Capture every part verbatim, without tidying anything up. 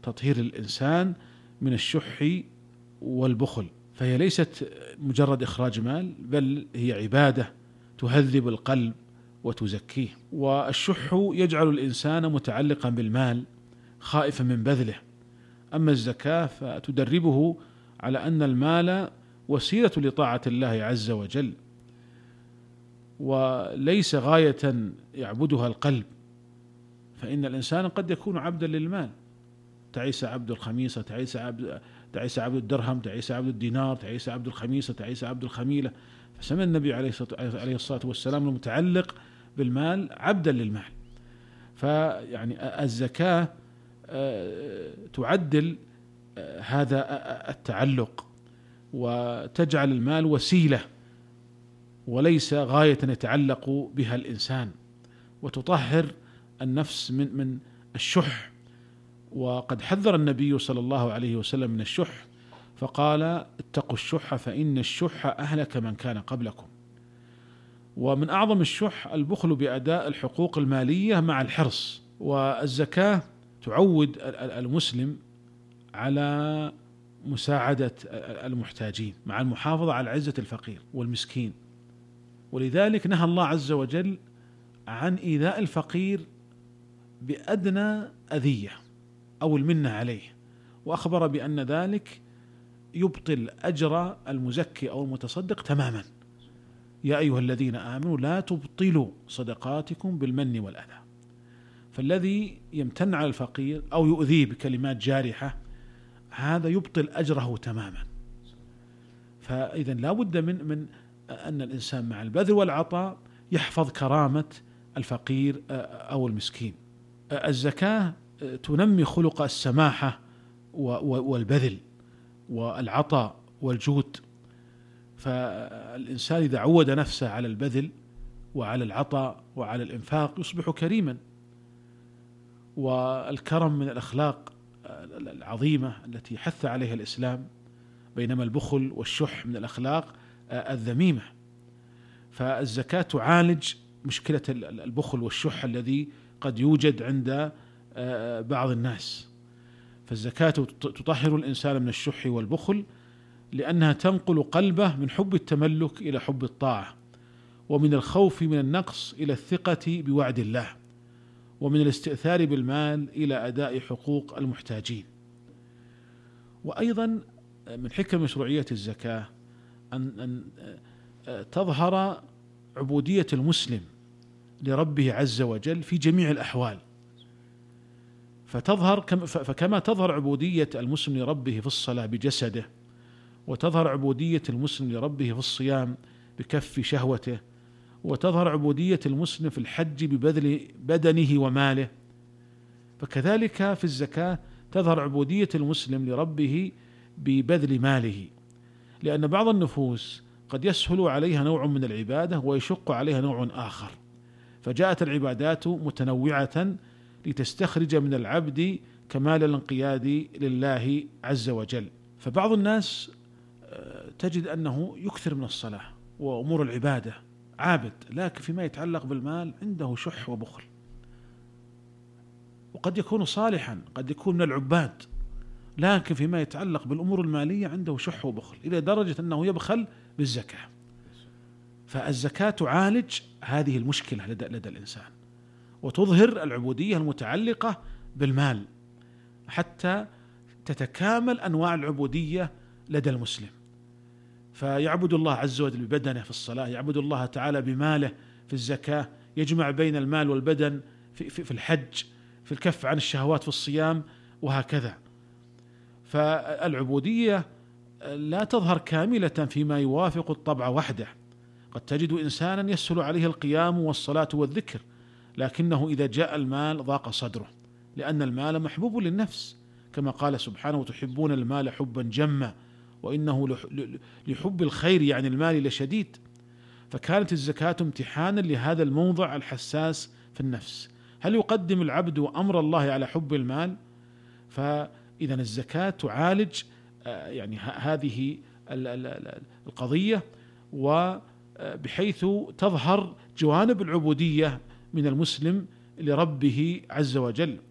تطهير الإنسان من الشح والبخل، فهي ليست مجرد إخراج مال، بل هي عبادة تهذب القلب وتزكيه. والشح يجعل الإنسان متعلقا بالمال خائفا من بذله، أما الزكاة فتدربه على أن المال وسيلة لطاعة الله عز وجل، وليس غاية يعبدها القلب، فإن الإنسان قد يكون عبدا للمال، تعيس عبد الخميصة، تعيس عبد تعيس عبد الدرهم، تعيس عبد الدينار، تعيس عبد الخميصة، تعيس عبد الخميلة. فسمى النبي عليه الصلاة والسلام المتعلق بالمال عبدا للمال. فيعني الزكاة تعدل هذا التعلق وتجعل المال وسيلة وليس غاية يتعلق بها الإنسان، وتطهر النفس من من الشح. وقد حذر النبي صلى الله عليه وسلم من الشح فقال: اتقوا الشح فإن الشح أهلك من كان قبلكم. ومن أعظم الشح البخل بأداء الحقوق المالية مع الحرص. والزكاة تعود المسلم على مساعدة المحتاجين مع المحافظة على عزة الفقير والمسكين، ولذلك نهى الله عز وجل عن إيذاء الفقير بأدنى أذية أو المنة عليه، وأخبر بأن ذلك يبطل أجر المزكي أو المتصدق تماما. يا أيها الذين آمنوا لا تبطلوا صدقاتكم بالمن والأذى. فالذي يمتن على الفقير أو يؤذيه بكلمات جارحة هذا يبطل أجره تماما. فإذا لا بد من من أن الإنسان مع البذل والعطاء يحفظ كرامة الفقير أو المسكين. الزكاة تنمي خلق السماحة والبذل والعطاء والجود، فالإنسان إذا عود نفسه على البذل وعلى العطاء وعلى الإنفاق يصبح كريما. والكرم من الأخلاق العظيمة التي حث عليها الإسلام، بينما البخل والشح من الأخلاق الذميمة. فالزكاة تعالج مشكلة البخل والشح الذي قد يوجد عند بعض الناس. فالزكاة تطهر الإنسان من الشح والبخل لأنها تنقل قلبه من حب التملك إلى حب الطاعة، ومن الخوف من النقص إلى الثقة بوعد الله، ومن الاستئثار بالمال إلى أداء حقوق المحتاجين. وأيضا من حكم مشروعية الزكاة أن أن تظهر عبودية المسلم لربه عز وجل في جميع الأحوال. فتظهر فكما تظهر عبودية المسلم لربه في الصلاة بجسده، وتظهر عبودية المسلم لربه في الصيام بكف شهوته، وتظهر عبودية المسلم في الحج ببذل بدنه وماله، فكذلك في الزكاة تظهر عبودية المسلم لربه ببذل ماله. لأن بعض النفوس قد يسهل عليها نوع من العبادة ويشق عليها نوع آخر، فجاءت العبادات متنوعة لتستخرج من العبد كمال الانقياد لله عز وجل. فبعض الناس تجد أنه يكثر من الصلاة وأمور العبادة عابد، لكن فيما يتعلق بالمال عنده شح وبخل. وقد يكون صالحا، قد يكون من العباد، لكن فيما يتعلق بالأمور المالية عنده شح وبخل إلى درجة أنه يبخل بالزكاة. فالزكاة تعالج هذه المشكلة لدى, لدى الإنسان، وتظهر العبودية المتعلقة بالمال حتى تتكامل أنواع العبودية لدى المسلم. فيعبد الله عز وجل ببدنه في الصلاة، يعبد الله تعالى بماله في الزكاة، يجمع بين المال والبدن في, في, في الحج، في الكف عن الشهوات في الصيام، وهكذا. فالعبودية لا تظهر كاملة فيما يوافق الطبع وحده. قد تجد إنسانا يسهل عليه القيام والصلاة والذكر، لكنه إذا جاء المال ضاق صدره، لأن المال محبوب للنفس، كما قال سبحانه: وتحبون المال حبا جما وإنه لحب الخير يعني المال لشديد. فكانت الزكاة امتحانا لهذا الموضع الحساس في النفس، هل يقدم العبد أمر الله على حب المال؟ فإذا الزكاة تعالج يعني هذه القضية، وبحيث تظهر جوانب العبودية من المسلم لربه عز وجل.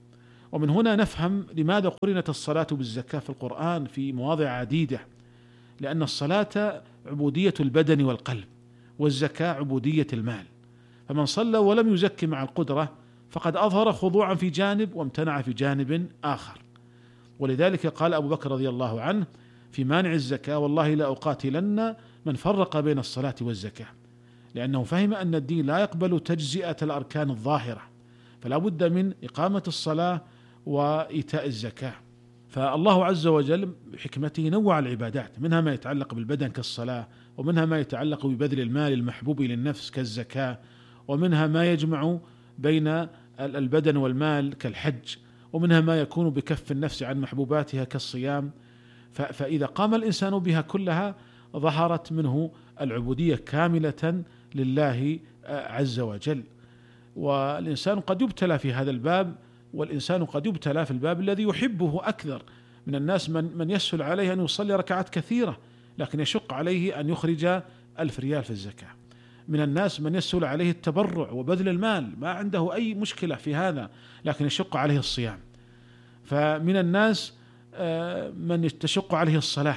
ومن هنا نفهم لماذا قرنت الصلاة بالزكاة في القرآن في مواضع عديدة، لأن الصلاة عبودية البدن والقلب، والزكاة عبودية المال. فمن صلى ولم يزكي مع القدرة فقد أظهر خضوعا في جانب وامتنع في جانب آخر. ولذلك قال أبو بكر رضي الله عنه في مانع الزكاة: والله لا أقاتلن من فرق بين الصلاة والزكاة، لأنه فهم أن الدين لا يقبل تجزئة الأركان الظاهرة، فلا بد من إقامة الصلاة وإيتاء الزكاة. فالله عز وجل بحكمته نوع العبادات، منها ما يتعلق بالبدن كالصلاة، ومنها ما يتعلق ببذل المال المحبوب للنفس كالزكاة، ومنها ما يجمع بين البدن والمال كالحج، ومنها ما يكون بكف النفس عن محبوباتها كالصيام. فإذا قام الإنسان بها كلها ظهرت منه العبودية كاملة لله عز وجل. والإنسان قد يبتلى في هذا الباب، والإنسان قد يبتلى في الباب الذي يحبه أكثر. من الناس من, من يسهل عليه أن يصلي ركعات كثيرة لكن يشق عليه أن يخرج ألف ريال في الزكاة. من الناس من يسهل عليه التبرع وبذل المال، ما عنده أي مشكلة في هذا، لكن يشق عليه الصيام. فمن الناس من تشق عليه الصلاة.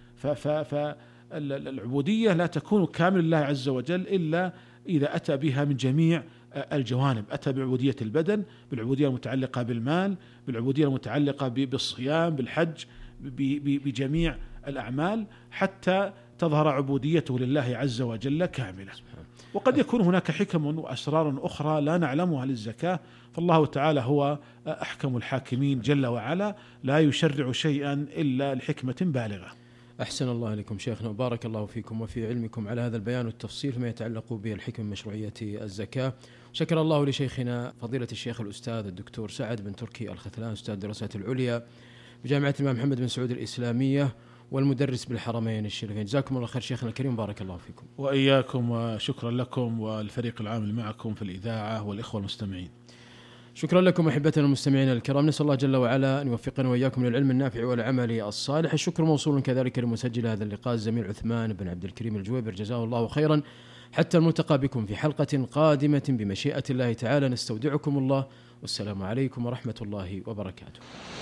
فالعبودية لا تكون كامل لله عز وجل إلا إذا أتى بها من جميع الجوانب، أتى بعبودية البدن، بالعبودية المتعلقة بالمال، بالعبودية المتعلقة بالصيام، بالحج، بجميع الأعمال، حتى تظهر عبوديته لله عز وجل كاملة. وقد يكون هناك حكم وأسرار أخرى لا نعلمها للزكاة، فالله تعالى هو أحكم الحاكمين جل وعلا، لا يشرع شيئا إلا لحكمة بالغة. أحسن الله إليكم شيخنا، وبارك الله فيكم وفي علمكم على هذا البيان والتفصيل فيما يتعلق بالحكم مشروعية الزكاة. شكر الله لشيخنا فضيلة الشيخ الأستاذ الدكتور سعد بن تركي الختلان، أستاذ الدراسات العليا بجامعة الإمام محمد بن سعود الإسلامية والمدرس بالحرمين الشريفين. جزاكم الله خير شيخنا الكريم، بارك الله فيكم. وإياكم، وشكرا لكم والفريق العامل معكم في الإذاعة والإخوة المستمعين. شكرا لكم أحبتنا المستمعين الكرام، نسأل الله جل وعلا أن يوفقنا وإياكم للعلم النافع والعمل الصالح. الشكر موصول كذلك لمسجل هذا اللقاء الزميل عثمان بن عبد الكريم الجويبر، جزاه الله خيرا. حتى الملتقى بكم في حلقة قادمة بمشيئة الله تعالى، نستودعكم الله، والسلام عليكم ورحمة الله وبركاته.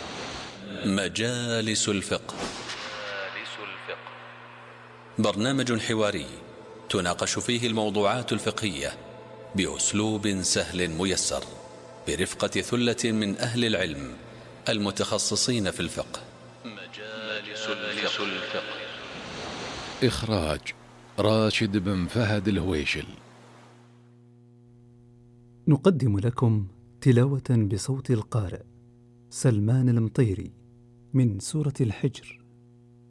مجالس الفقه، برنامج حواري تناقش فيه الموضوعات الفقهية بأسلوب سهل ميسر، برفقة ثلة من أهل العلم المتخصصين في الفقه. مجالس الفقه، إخراج راشد بن فهد الهويشل. نقدم لكم تلاوة بصوت القارئ سلمان المطيري من سورة الحجر.